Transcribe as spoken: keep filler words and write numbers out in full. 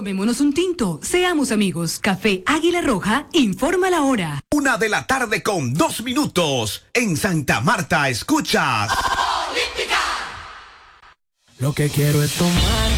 Tomémonos un tinto, seamos amigos. Café Águila Roja, informa la hora. Una de la tarde con dos minutos. En Santa Marta, escuchas. Lo que quiero es tomar